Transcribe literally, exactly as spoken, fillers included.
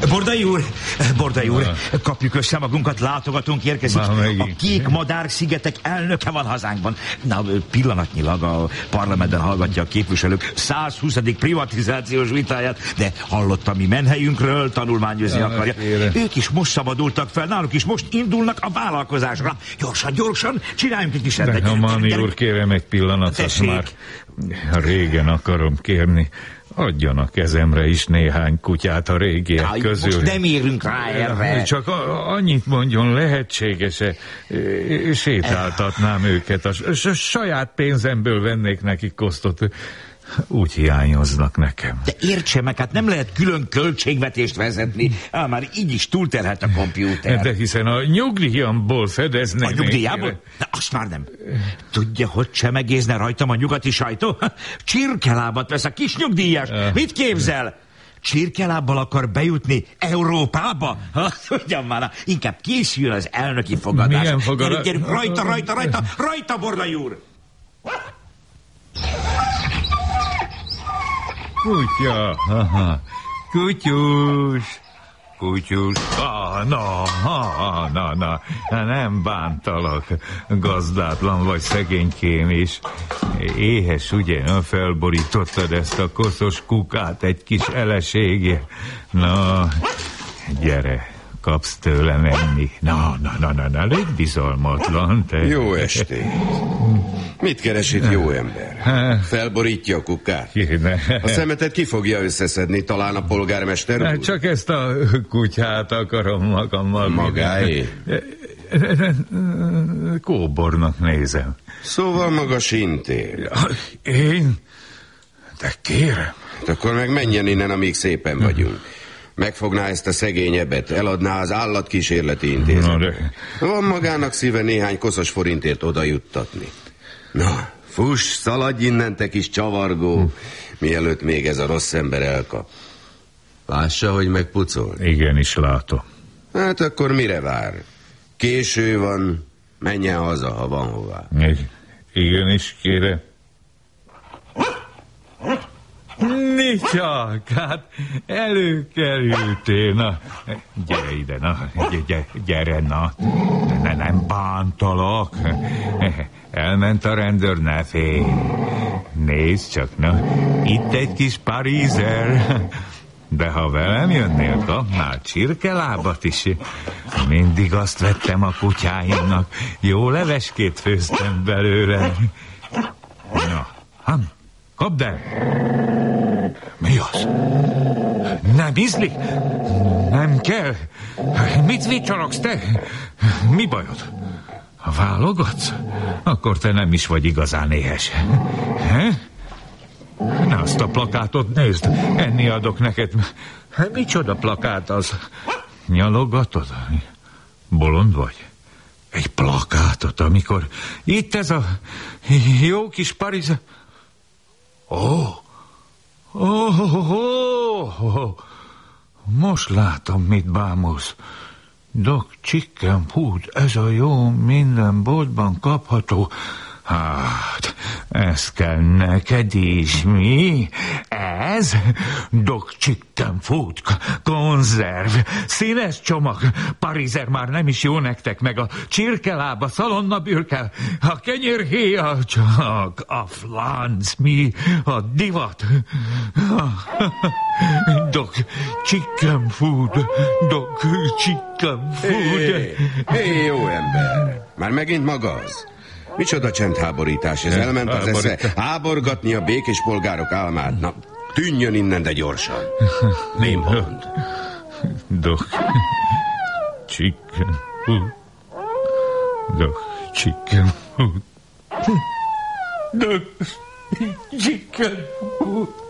Bordai úr, Bordai úr, kapjuk össze magunkat, látogatónk érkezik. A Kék Madár szigetek elnöke van hazánkban. Na, pillanatnyilag a parlamentben hallgatja a képviselők százhuszadik privatizációs vitáját, de hallottam mi menhelyünkről, tanulmányozni ja, akarja. Kérem. Ők is most szabadultak fel, náluk is most indulnak a vállalkozásra. Gyorsan, gyorsan, csináljunk egy kis rendet. De Mani úr, kérem egy pillanatot. Tessék. Már régen akarom kérni. Adjon a kezemre is néhány kutyát a régiek Aj, közül. Most nem érünk rá erre. Csak a, annyit mondjon, lehetséges-e, sétáltatnám őket. A saját pénzemből vennék nekik kosztot. Úgy hiányoznak nekem. De értse meg, hát nem lehet külön költségvetést vezetni. Á, már így is túlterhet a kompjúter. De hiszen a nyugdíjamból fedeznek. A nyugdíjából? De azt már nem. Tudja, hogy csemegézne rajtam a nyugati sajtó? Csirkelábat vesz a kis nyugdíjas. Mit képzel? Csirkelábbal akar bejutni Európába? Tudjam már, inkább készül az elnöki fogadás. Milyen fogadás? Gyerünk, gyerünk, rajta, rajta, rajta, rajta, Bordai úr! Kutya, aha, kutyus, kutyus, ah, na, ah, na, na, nem bántalak, gazdátlan vagy szegénykém is. Éhes, ugye, felborítottad ezt a koszos kukát egy kis eleségért. Na, gyere, kapsz tőlem enni. Na, na, na, na, na, légy bizalmatlan, te. Jó estét. Mit keres itt, jó ember? Felborítja a kukát? A szemetet ki fogja összeszedni, talán a polgármester úr? Csak ezt a kutyát akarom magammal. Magáé? Kóbornak nézem. Szóval maga sintér. Én? De kérem. Akkor meg menjen innen, amíg szépen vagyunk. Megfogná ezt a szegény ebet, eladná az állatkísérleti intézetet. De... Van magának szíve néhány koszos forintért oda juttatni. Na, fuss, szaladj innen, te kis csavargó, hm. mielőtt még ez a rossz ember elkap. Lássa, hogy megpucol? Igenis látom. Hát akkor mire vár? Késő van, menjen haza, ha van hová. I- igenis, kérem. Mi csak, hát előkerültél, na, gyere ide, na, gyere, gyere na, ne, nem bántalak, elment a rendőr, ne félj, nézd csak, na, itt egy kis parizer, de ha velem jönnél, kapnál csirkelábat is, mindig azt vettem a kutyáimnak, jó leveskét főztem belőle, na, ham. Kapd el! Mi az? Nem ízlik? Nem kell? Mit vicsorogsz te? Mi bajod? Válogatsz? Akkor te nem is vagy igazán éhes. He? Na, azt a plakátot nézd, enni adok neked. Micsoda plakát az? Nyalogatod? Bolond vagy? Egy plakátot, amikor itt ez a jó kis Paris... Ó, oh. oh, oh, oh, oh. Most látom, mit bámulsz. Doc Chicken Food, ez a jó, minden boltban kapható. Hát, ez kell neked is, mi? Ez? Doc Chicken Food, konzerv, színes csomag, parizer már nem is jó nektek, meg a csirkeláb, a szalonnabürke, a kenyérhéja, csak a flánc, mi? A divat. Doc Chicken Food, Doc Chicken Food. Hé, hey, hey, jó ember, már megint maga az. Micsoda csendháborítás, ez elment az esze. Háborgatni a békés polgárok álmát. Na, tűnjön innen, de gyorsan. Némbolond. Doc Chicken Food. Doc Chicken Food. Doc Chicken Food.